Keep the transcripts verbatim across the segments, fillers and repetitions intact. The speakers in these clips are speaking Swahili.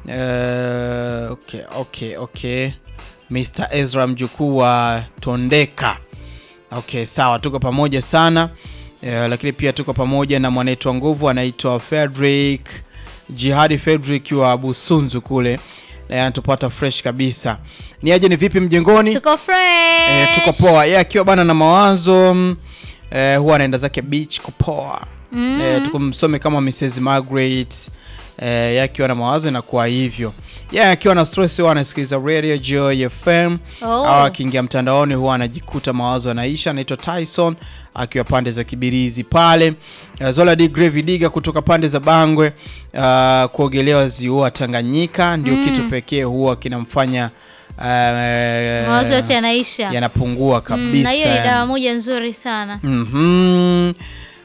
Uh, okay, okay, okay. mister Ezra mjukuu wa Tondeka. Okay, sawa, tuko pamoja sana. Uh, lakini pia tuko pamoja na mwanetu wa nguvu anaitwa Frederick Jihadi Frederick wa Busunzu kule. Na anatupata fresh kabisa. Ni aje, ni vipi mjengoni? Tuko fresh. Eh, tuko poa. Yeye akiwa bana na mawazo eh, huwa anaenda zake beach kupoa. Mm. Eh, tukumsome kama Missus Margaret. Eh, yeye akiwa na mawazo inakuwa hivyo. Yeye akiwa na stress huwa anasikiliza Radio Joy F M. Oh. Au akiingia mtandaoni huwa anajikuta mawazo yanaisha. Anaitwa Tyson akiwa pande za Kibirizi pale. Uh, Zola D Gravy Diga kutoka pande za Bangwe. Uh, kuogelewa ziwa Tanganyika ndio mm. kitu pekee huwa kinamfanya uh, mawazo yote yanaisha, yanapungua kabisa. Mm, na hiyo ni dawa moja nzuri sana. Mhm.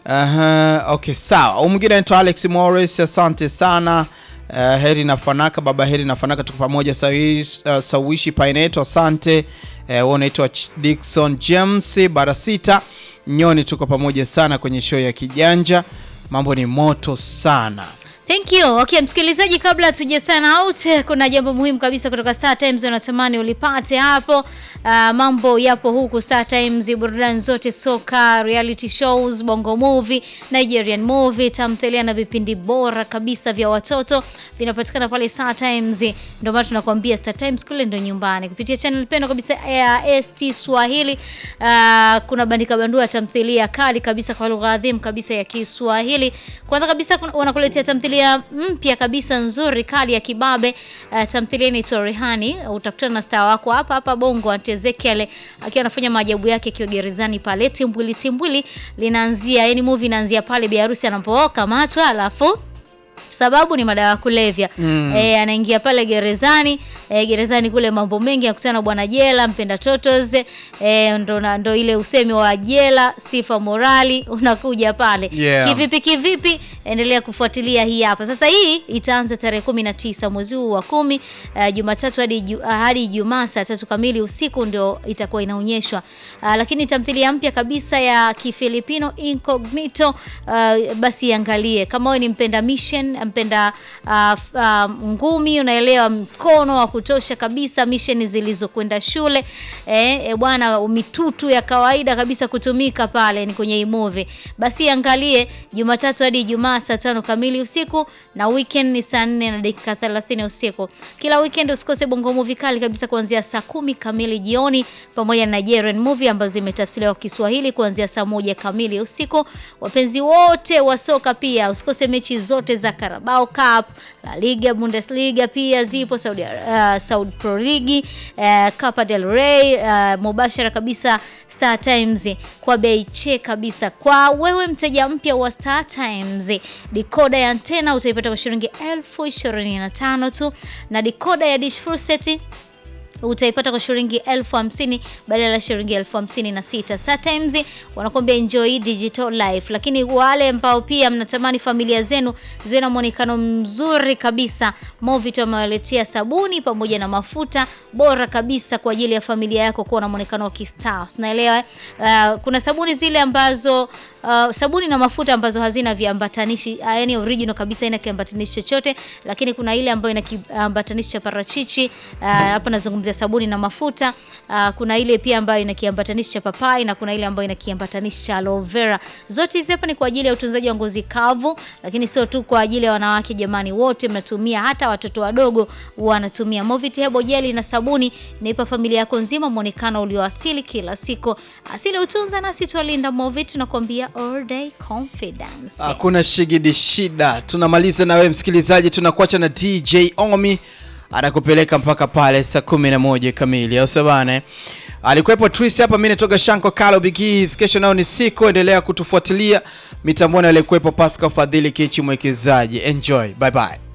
Aha, uh, okay, sawa. Mwingine anaitwa Alex Morris, asante sana. Uh, heri na fanaka baba, heri na fanaka, tuko pamoja. Sawishi, uh, sawishi Paineto, asante. Uh, wao unaitwa Dickson James Barasita Nyoni, tuko pamoja sana kwenye show ya Kijanja. Mambo ni moto sana. Thank you. Okay, msikilizaji, kabla tuje sana out, kuna jambo muhimu kabisa kutoka Star Times unatamani ulipate hapo. Uh, mambo yapo huku Star Times, burudani zote, soka, reality shows, bongo movie, Nigerian movie, tamthilia na vipindi bora kabisa vya watoto vinapatikana pale Star Times. Ndio maana tunakuambia Star Times kule ndio nyumbani. Kupitia channel pendo kabisa ya S T Swahili, uh, kuna bandika bandua tamthilia kali kabisa kwa lugha adhimu kabisa ya Kiswahili. Kwanza kabisa wanakuletea tamthilia mpya kabisa nzuri kali ya kibabe. Uh, tamthilia inaitwa Rehani. Utakutana na star wako hapa hapa Bongo Ezekiel akiwa anafanya maajabu yake akiwa gerezani pale. Timbwili timbwili linaanzia, yani movie inaanzia pale bi harusi anapooka macho, alafu sababu ni madawa kulevya. Mm. Eh, anaingia pale gerezani, eh, gerezani kule mambo mengi, akutana na bwana jela mpenda totos, eh, ndo ndo ile usemi wa jela sifa morali unakuja pale. Yeah. Kivipi kivipi? Endelea kufuatilia hii hapa. Sasa hii itaanza tarehe kumi na tisa mwezi huu wa kumi, uh, Jumatatu hadi uh, hadi Ijumaa saa tatu kamili usiku ndio itakuwa inaonyeshwa. Uh, lakini tamthilia mpya kabisa ya Kifilipino Incognito, uh, basi angalie kama wewe ni mpenda mission, mpenda uh, uh, ngumi, unaelewa mkono wa kutosha kabisa, mission zilizokwenda shule, eh, eh bwana, mitutu ya kawaida kabisa kutumika pale ni kwenye hii movie. Basi angalie Jumatatu hadi Ijumaa saa tano kamili usiku, na weekend ni saa nne na dakika thelathini usiku. Kila weekend usikose bongo movie kali kabisa kuanzia saa kumi kamili jioni, pamoja na Nigerian movie ambazo zimetafsiriwa kwa Kiswahili kuanzia saa moja kamili usiku. Wapenzi wote wa soka pia usikose mechi zote za Carabao Cup, La Liga, Bundesliga pia zipo, Saudi uh, Saudi Pro League, uh, Copa del Rey, uh, mubashara kabisa Star Times kwa bei che kabisa. Kwa wewe mteja mpya wa Star Times, decoder ya antena utaipata kwa shilingi elfu ishirini na tano tu, na decoder ya dish full set utaipata kwa shilingi elfu hamsini badala ya shilingi elfu hamsini na sita. Star Times wanakuambia enjoy digital life. Lakini wale ambao pia mnatamani familia zenu ziwe na muonekano mzuri kabisa, Movit wamewaletea sabuni pamoja na mafuta bora kabisa kwa ajili ya familia yako kuwa na muonekano wa kistar. Unaelewa? Uh, kuna sabuni zile ambazo Uh, sabuni na mafuta ambazo hazina viambatanishi, uh, yani original kabisa, ina kiambatanishi chochote, lakini kuna ile ambayo ina kiambatanishi cha parachichi, uh, hapa nazungumzia sabuni na mafuta. Uh, kuna ile pia ambayo ina kiambatanishi cha papai, na kuna ile ambayo ina kiambatanishi cha aloe vera. Zote hizi hapa ni kwa ajili ya utunzaji wa ngozi kavu, lakini sio tu kwa ajili ya wanawake jamani, wote mnatumia, hata watoto wadogo wanatumia. Movit Hebo Jelly na sabuni inaipa familia yako nzima muonekano ulioasili kila siku. Asili utunza na sisi tulinda. Movit tunakwambia all day confidence. Hakuna shigidi shida. Tunamaliza na wewe msikilizaji, tunakuacha na D J Omi anakupeleka mpaka pale saa kumi na moja kamili. Au sabana. Alikuwepo Tris hapa, mimi natoka Shanko Kalo Bigis. Kesho nao ni siku, endelea kutufuatilia mitamboni. Alikuwepo Pascal Fadhili Kichi mwekezaji. Enjoy. Bye bye.